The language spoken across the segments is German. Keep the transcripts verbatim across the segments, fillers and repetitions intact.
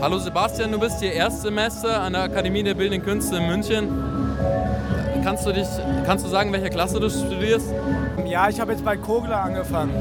Hallo Sebastian, du bist hier Erstsemester an der Akademie der Bildenden Künste in München. Kannst du, dich, kannst du sagen, welche Klasse du studierst? Ja, ich habe jetzt bei Kogler angefangen.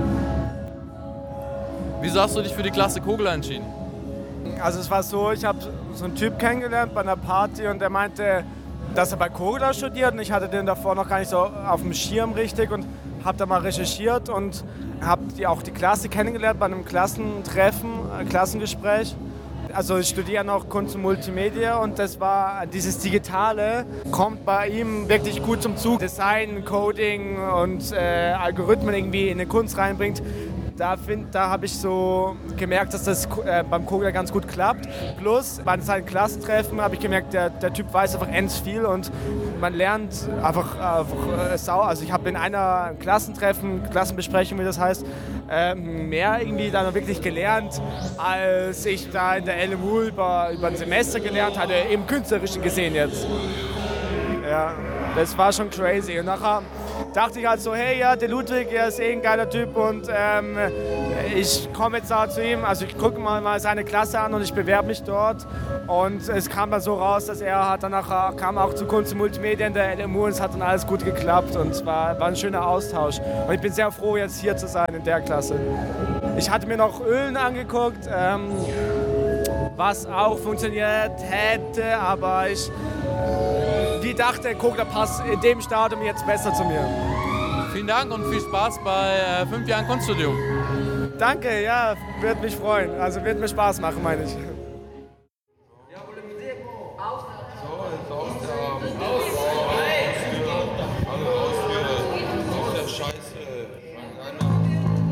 Wieso hast du dich für die Klasse Kogler entschieden? Also es war so, ich habe so einen Typ kennengelernt bei einer Party und der meinte, dass er bei Kogler studiert und ich hatte den davor noch gar nicht so auf dem Schirm richtig und habe da mal recherchiert und habe auch die Klasse kennengelernt bei einem Klassentreffen, ein Klassengespräch. Also ich studiere noch Kunst und Multimedia und das war, dieses Digitale kommt bei ihm wirklich gut zum Zug. Design, Coding und äh, Algorithmen irgendwie in die Kunst reinbringt. Da, da habe ich so gemerkt, dass das äh, beim Kogler ganz gut klappt. Plus bei seinen Klassentreffen habe ich gemerkt, der, der Typ weiß einfach ends viel und man lernt einfach, einfach äh, sau. Also ich habe in einer Klassentreffen, Klassenbesprechung, wie das heißt, äh, mehr irgendwie dann wirklich gelernt, als ich da in der L M U über, über ein Semester gelernt hatte, im Künstlerischen gesehen jetzt. Ja, das war schon crazy. Und nachher dachte ich halt so, hey, ja, der Ludwig, er ist eh ein geiler Typ und ähm, ich komme jetzt da zu ihm, also ich gucke mal, mal seine Klasse an und ich bewerbe mich dort und es kam dann so raus, dass er hat danach kam auch zu Kunst und Multimedia in der L M U und es hat dann alles gut geklappt und es war, war ein schöner Austausch und ich bin sehr froh, jetzt hier zu sein in der Klasse. Ich hatte mir noch Ölen angeguckt, ähm, was auch funktioniert hätte, aber ich die dachte, Kogler passt in dem Stadium jetzt besser zu mir. Vielen Dank und viel Spaß bei äh, fünf Jahren Kunststudium. Danke, ja, wird mich freuen. Also wird mir Spaß machen, meine ich.